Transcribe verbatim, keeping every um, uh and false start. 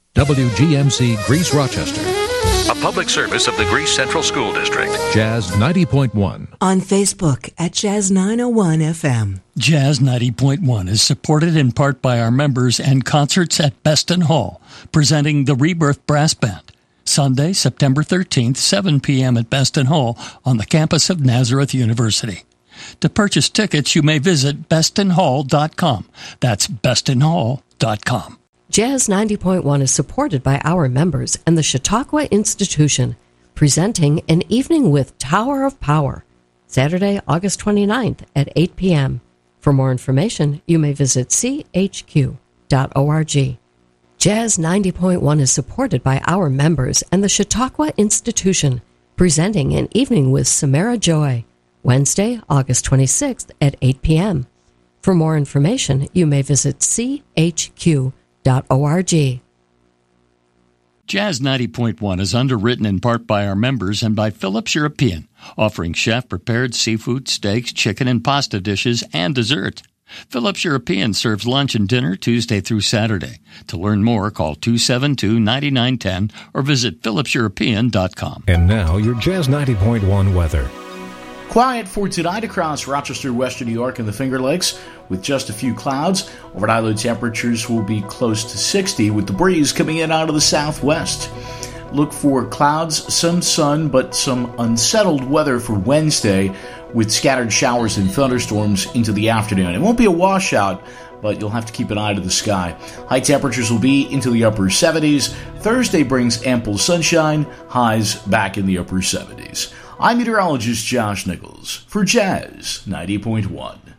W G M C Greece Rochester. A public service of the Greece Central School District. Jazz ninety point one. On Facebook at Jazz nine oh one F M. Jazz ninety point one is supported in part by our members and concerts at Beston Hall, presenting the Rebirth Brass Band. Sunday, September thirteenth, seven p.m. at Beston Hall on the campus of Nazareth University. To purchase tickets, you may visit beston hall dot com. That's beston hall dot com. Jazz ninety point one is supported by our members and the Chautauqua Institution, presenting An Evening with Tower of Power, Saturday, August twenty-ninth at eight p.m. For more information, you may visit c h q dot org. Jazz ninety point one is supported by our members and the Chautauqua Institution, presenting An Evening with Samara Joy, Wednesday, August twenty-sixth at eight p.m. For more information, you may visit c h q dot org. Jazz ninety point one is underwritten in part by our members and by Phillips European, offering chef-prepared seafood, steaks, chicken, and pasta dishes, and dessert. Phillips European serves lunch and dinner Tuesday through Saturday. To learn more, call two seven two, nine nine one zero or visit phillips european dot com. And now, your Jazz ninety point one weather. Quiet for tonight across Rochester, Western New York, and the Finger Lakes, with just a few clouds. Overnight low temperatures will be close to sixty, with the breeze coming in out of the southwest. Look for clouds, some sun, but some unsettled weather for Wednesday, with scattered showers and thunderstorms into the afternoon. It won't be a washout, but you'll have to keep an eye to the sky. High temperatures will be into the upper seventies. Thursday brings ample sunshine, highs back in the upper seventies. I'm meteorologist Josh Nichols for Jazz ninety point one.